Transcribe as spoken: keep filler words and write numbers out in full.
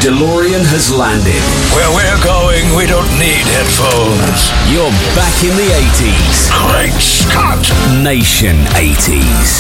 DeLorean has landed. Where we're going, we don't need headphones. You're back in the eighties. Great Scott! Nation eighties.